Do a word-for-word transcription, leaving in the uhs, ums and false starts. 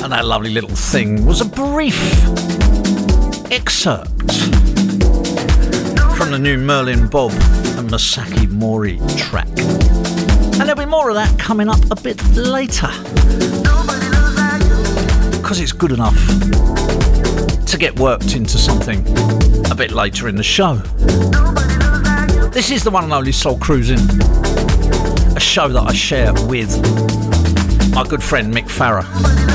And that lovely little thing was a brief excerpt from the new Merlin Bob and Masaki Mori track. And there'll be more of that coming up a bit later, because it's good enough to get worked into something a bit later in the show. This is the one and only Soul Cruising, a show that I share with my good friend Mick Farrer.